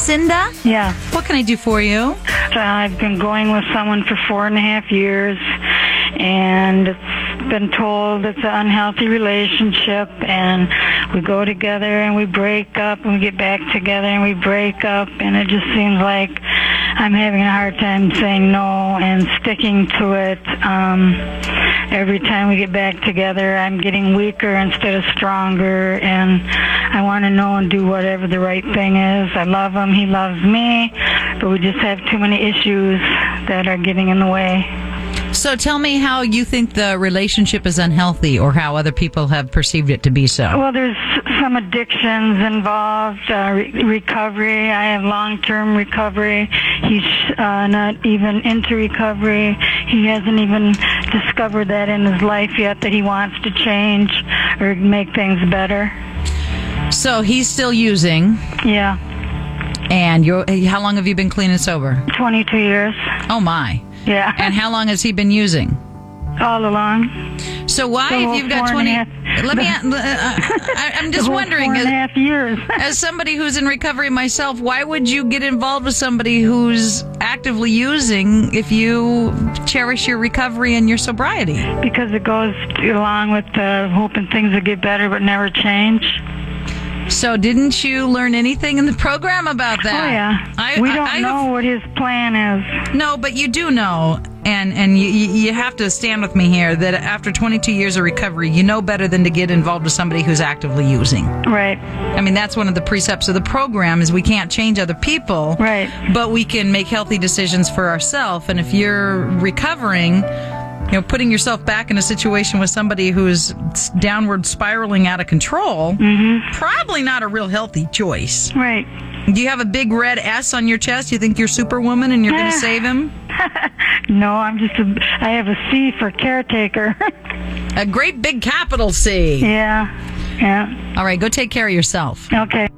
Cinda? Yeah. What can I do for you? I've been going with someone for 4.5 years, and it's been told it's an unhealthy relationship, and we go together and we break up and we get back together and we break up, and it just seems like I'm having a hard time saying no and sticking to it. Every time we get back together, I'm getting weaker instead of stronger, and I want to know and do whatever the right thing is. I love him, he loves me, but we just have too many issues that are getting in the way. So tell me how you think the relationship is unhealthy, or how other people have perceived it to be so. Well, there's some addictions involved, recovery. I have long-term recovery. He's not even into recovery. He hasn't even discovered that in his life yet, that he wants to change or make things better. So he's still using. Yeah. And how long have you been clean and sober? 22 years. Oh, my. Yeah. And how long has he been using? All along. So why, if you've got 20... I'm just wondering, 4.5 years. as somebody who's in recovery myself, why would you get involved with somebody who's actively using if you cherish your recovery and your sobriety? Because it goes along with hoping things will get better but never change. So didn't you learn anything in the program about that? Oh, yeah. We don't know what his plan is. No, but you do know, and you have to stand with me here, that after 22 years of recovery, you know better than to get involved with somebody who's actively using. Right. I mean, that's one of the precepts of the program, is we can't change other people. Right. But we can make healthy decisions for ourselves. And if you're recovering, putting yourself back in a situation with somebody who's downward spiraling out of control, probably not a real healthy choice. Right. Do you have a big red S on your chest? You think you're Superwoman and you're going to save him? No, I have a C for caretaker. A great big capital C. Yeah. All right, go take care of yourself. Okay.